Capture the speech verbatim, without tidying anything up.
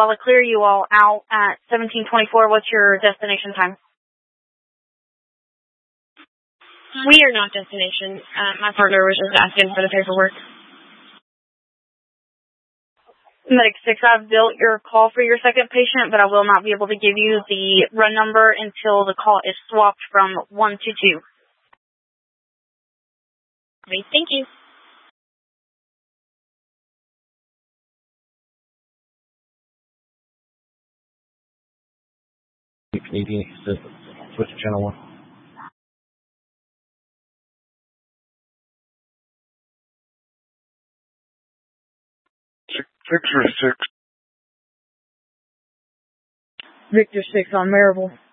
I'll clear you all out at seventeen twenty-four. What's your destination time? We are not destination. Uh, my partner was just asking for the paperwork. Medic six, I've built your call for your second patient, but I will not be able to give you the run number until the call is swapped from one to two. Okay, thank you. Canadian assistance. Switch to channel one. Victor six. Victor six on Marable.